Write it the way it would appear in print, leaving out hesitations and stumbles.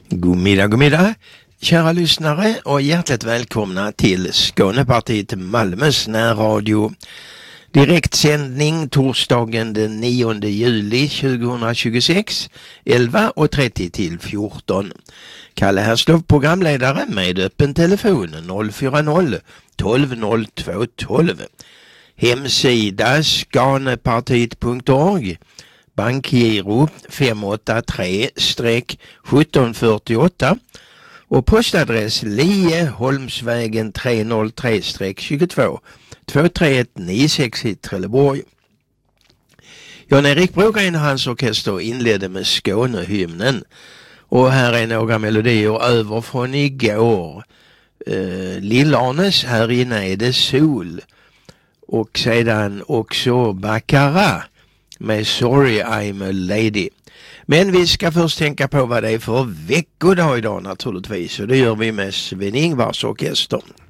God middag, kära lyssnare, och hjärtligt välkomna till Skånepartiet Malmös närradio. Direktsändning torsdagen den 9 juli 2026, 11.30 till 14. Kalle Herslov, programledare, med öppen telefon 040 12 02 12. Hemsida skanepartiet.org. Bankgiro 583-1748 och postadress Lie Holmsvägen 303-22 23196 i Trelleborg. Jan-Erik Brogren och hans orkester inledde med Skånehymnen, och här är några melodier över från igår. Lill-Arnes Här inne är det sol, och sedan också Baccarat med Sorry I'm a Lady. Men vi ska först tänka på vad det är för veckodag idag naturligtvis, och det gör vi med Sven-Ingvars orkester.